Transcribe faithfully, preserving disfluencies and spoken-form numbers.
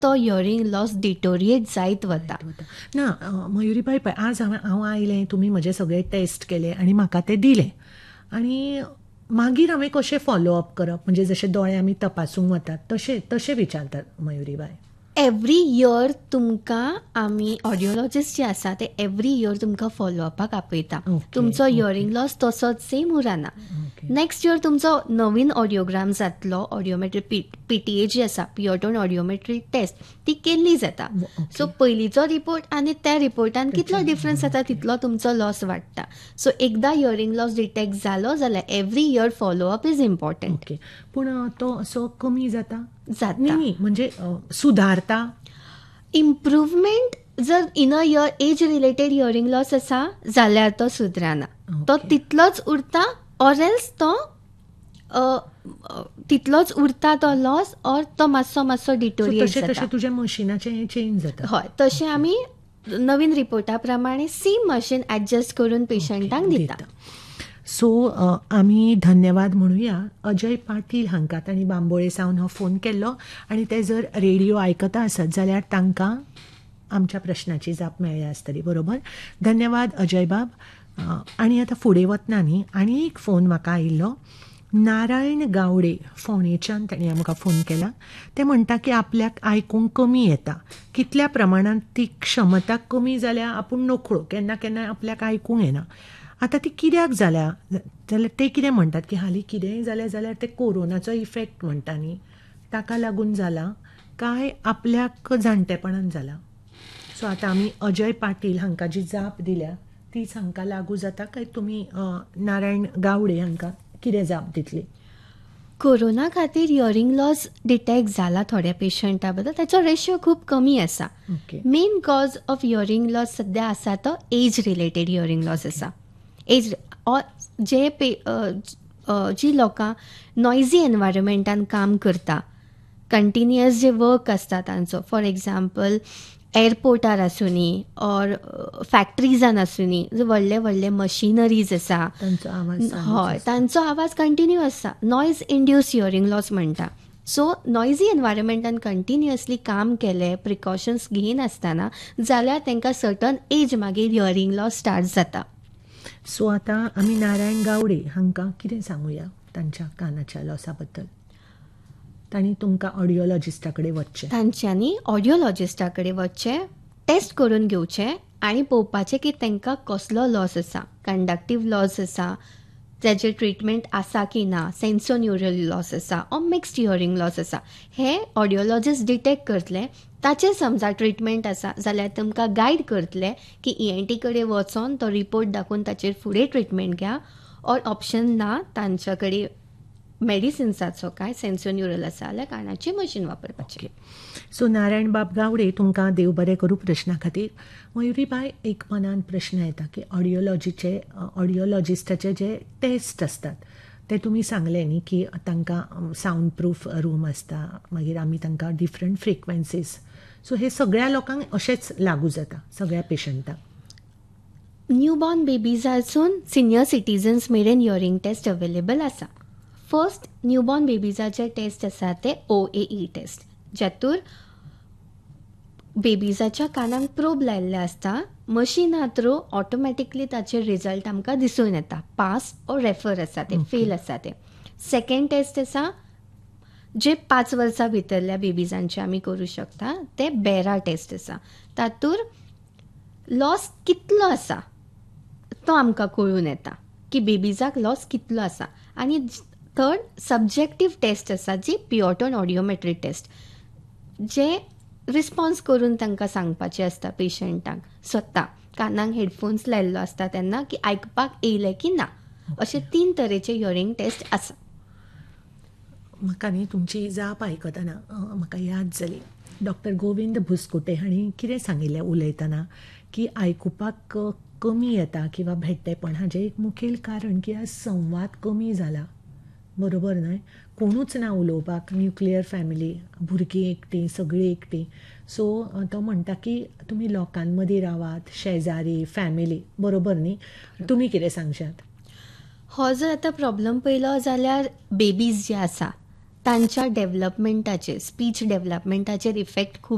तो hearing loss deteriorate जायत वता. ना मयुरीबाई पळय, आज हांवें हांव आयलें, तुमी म्हजे सगळे टेस्ट केले आनी म्हाका ते दिले, आनी मागीर हांवें कशें फॉलोअप करप, म्हणजे जशे दोळे आमी तपासूंक वतात तशें तशें विचारतात मयुरीबाई. एवरी इयर तुमकां आमी ऑडियोलॉजिस्ट जे आसा ते एवरी इयर तुमकां फॉलोअपाक आपयता. तुमचो हियरींग लॉस तसोच सेम उरना. नेक्स्ट इयर तुमचो नवीन ऑडियोग्राम जातलो, ऑडियोमेट्री पी पीटीए जी आसा, पियरटोन ऑडियोमेट्री टेस्ट, ती केल्ली जाता. सो पयलींचो रिपोर्ट आनी त्या रिपोर्टान कितलो डिफरन्स जाता तितलो तुमचो लॉस वाडटा. सो एकदा हियरींग लॉस डिटेक्ट जालो जाल्यार every year follow up is important. Okay, पूण तो असो कमी जाता जाता म्हणजे सुधारता? इम्प्रूवमेंट जर in a year age related hearing loss आसा जाल्यार तो सुदराना. तो तितलोच उरता, ऑर एल्स तो तितलोच उरता तो लॉस, ऑर तो मातसो मातसो डिटोरिएट जाता. तशें तुज्या मशिनाचें चेंज जाता? हय, तशें आमी नवीन रिपोर्टा प्रमाणे सेम मशीन एडजस्ट करून पेशंटांक दिता. सो आमी धन्यवाद म्हणुया अजय पाटील हांकां. तांणी बांबोळे सावन हो फोन केल्लो आनी ते जर रेडिओ आयकता आसत जाल्यार तांकां आमच्या प्रश्नाची जाप मेळ्ळी आसतली. बरोबर, धन्यवाद अजय बाब. आनी आतां फुडें वतना न्ही आनी एक फोन म्हाका आयिल्लो. नारायण गावडे फोंडेच्यान तांणी आमकां फोन केला. ते म्हणटा की आपल्याक आयकूंक कमी येता, कितल्या प्रमाणांत ती क्षमता कमी जाल्या आपूण नोकळो, केन्ना केन्ना आपल्याक आयकूंक येना. आतां ती कित्याक जाल्या जाल्यार ते कितें म्हणटात की हालीं कितेंय जालें जाल्यार ते कोरोनाचो इफेक्ट म्हणटा न्ही, ताका लागून जाला काय आपल्याक जाणटेपणान जाला. सो आतां आमी अजय पाटील हांकां जी जाप दिल्या तीच हांकां लागू जाता काय तुमी नारायण गावडे हांकां कितें जाप दितली? कोरोना खातीर हियरींग लॉस डिटेक्ट जाला थोड्या पेशंटा बद्दल. ताचो रेशियो खूब कमी आसा. Main cause of hearing loss सद्या आसा तो एज रिलेटेड हियरींग लॉस आसा. एज जे पे जी लोकां नॉयझी एनवायरमेंटान काम करता, कंटिन्युअस जे वर्क आसता तांचो, फॉर एग्जाम्पल एअरपोर्टार आसूनी ऑर फॅक्ट्रीजान आसूनी, जे व्हडले व्हडले मशिनरीज आसा, हय, तांचो आवाज कंटिन्यू आसा, नॉयज इंड्यूस हियरींग लॉस म्हणटा. सो नॉयझी एनवायरमेंटान कंटिन्युअसली काम केले, प्रिकॉशन्स घेयन आसतना जाल्यार तांकां सर्टन एज मागीर हियरींग लॉस स्टार्ट जाता. सो आतां आमी नारायण गावडे हांकां कितें सांगुया तांच्या कानाच्या लॉसा बद्दल? तांणी तुमकां ऑडियोलॉजिस्टा कडेन वचचें. तांच्यांनी ऑडियोलॉजिस्टा कडेन वचचें, टेस्ट करून घेवचें आनी पळोवपाचें की तांकां कसलो लॉस आसा, कंडक्टीव लॉस आसा, ताजें ट्रिटमेंट आसा की ना, सेन्सोन्युरल लॉस आसा ऑर मिक्स्ड हियरींग लॉस आसा. हे ऑडियोलॉजिस्ट डिटेक्ट करतले. ताचेर समजा ट्रिटमेंट आसा जाल्यार तुमकां गायड करतले की ईएनटी कडेन वचोन तो रिपोर्ट दाखोवन ताचेर फुडें ट्रिटमेंट घ्या, ऑर ऑप्शन ना तांच्या कडेन मेडिसिन्साचो काय सेन्सोन्युरल आसा जाल्यार कानाची मशीन वापरपाची. सो नारायण बाब गावडे, तुमकां देव बरें करूं प्रश्ना खातीर. मयुरीबाई, एक मनान प्रश्न येता की ऑडियोलॉजीचे ऑडियोलॉजिस्टाचे जे टेस्ट असतात ते तुमी सांगले न्ही की तांकां सावंड प्रूफ रूम आसता, मागीर आमी तांकां डिफरंट फ्रिक्वेन्सीज. सो हे सगळ्या लोकांक अशेंच लागू जाता, सगळ्या पेशंटांक? न्यूबॉर्न बेबीजासून सिनियर सिटीजन्स मेरेन हियरींग टेस्ट अवेलेबल आसा. फर्स्ट न्यूबॉर्न बेबीजाचे टेस्ट आसा ते ओ ए ई टेस्ट, जातूर बेबीजाच्या कानाक प्रोब लायल्ले आसता. मशिना थ्रू ऑटोमॅटिकली ताचे रिजल्ट आमकां दिसून येता, पास ऑर रेफर आसा ते, फेल आसा ते. सेकंड टेस्ट आसा जे पांच वर्सां भितरल्या बेबीजांचे आमी करूं शकता, ते बेरा टेस्ट आसा. तातूर लॉस कितलो आसा तो आमकां कळून येता की बेबीजाक लॉस कितलो आसा. आनी थर्ड सब्जेक्टीव टेस्ट आसा जी पियरटोन ऑडियोमेट्री टेस्ट, जे रिस्पॉन्स करून तांकां सांगपाचें आसता पेशंटांक स्वता. कानाक हेडफोन्स लायल्लो आसता तेन्ना की आयकपाक येयलें की ना, अशे तीन तरेचे हियरींग टेस्ट आसा. म्हाका न्ही तुमची जाप आयकतना म्हाका याद जाली डॉक्टर गोविंद भुस्कुटे हांणी कितें सांगिल्लें उलयतना की आयकुपाक कमी येता किंवा भेट्टेपण हाजें एक मुखेल कारण की आज संवाद कमी जाला. बरोबर न्हय? कोणूच ना उलोवपाक, न्युक्लियर फॅमिली, भुरगीं एकटीं, सगळीं एकटीं. सो तो म्हणटा की तुमी लोकां मदीं रावात, शेजारी, फॅमिली. बरोबर न्ही? तुमी कितें सांगशात? हो जर आतां प्रॉब्लम पळयलो जाल्यार बेबीज जे आसा तांच्या डेव्हलपमेंटाचेर, स्पीच डेव्हलपमेंटाचेर इफेक्ट खूब